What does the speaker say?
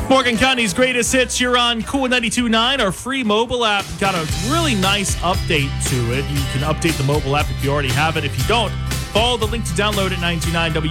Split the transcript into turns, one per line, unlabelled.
Morgan County's greatest hits. You're on Cool 92.9. Our free mobile app got a really nice update to it. You can update the mobile app if you already have it. If you don't, follow the link to download at 929